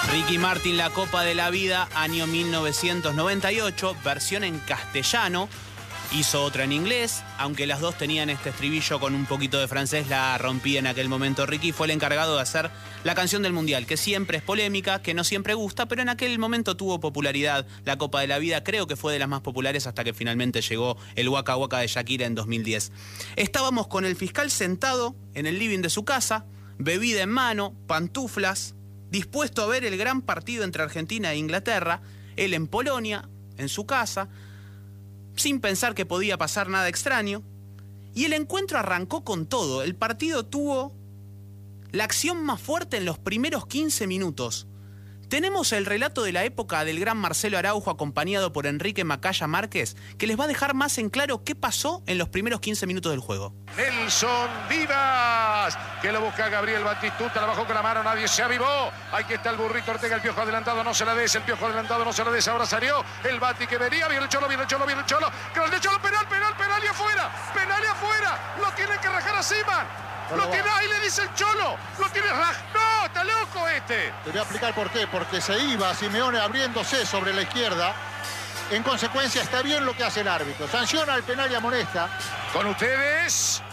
Ricky Martin, La Copa de la Vida, año 1998, versión en castellano. Hizo otra en inglés, aunque las dos tenían este estribillo con un poquito de francés, la rompía en aquel momento Ricky. Fue el encargado de hacer la canción del Mundial, que siempre es polémica, que no siempre gusta, pero en aquel momento tuvo popularidad. La Copa de la Vida creo que fue de las más populares hasta que finalmente llegó el Waka Waka de Shakira en 2010. Estábamos con el fiscal sentado en el living de su casa, bebida en mano, pantuflas, dispuesto a ver el gran partido entre Argentina e Inglaterra, él en Polonia, en su casa, sin pensar que podía pasar nada extraño. Y el encuentro arrancó con todo. El partido tuvo la acción más fuerte en los primeros 15 minutos. Tenemos el relato de la época del gran Marcelo Araujo acompañado por Enrique Macaya Márquez, que les va a dejar más en claro qué pasó en los primeros 15 minutos del juego. Nelson Vivas, que lo busca Gabriel Batistuta, la bajó con la mano, nadie se avivó. Aquí está el burrito Ortega, el Piojo adelantado, no se la des, el Piojo adelantado, no se la des, ahora salió el Bati que venía, viene el Cholo, viene el Cholo, viene el Cholo, gol de Cholo, penal y afuera, lo tiene que rajar a Seaman. Lo tiene ahí, le dice el Cholo. Lo tiene no, está loco este. Te voy a explicar por qué. Porque se iba Simeone abriéndose sobre la izquierda. En consecuencia, está bien lo que hace el árbitro. Sanciona el penal y amonesta. Con ustedes,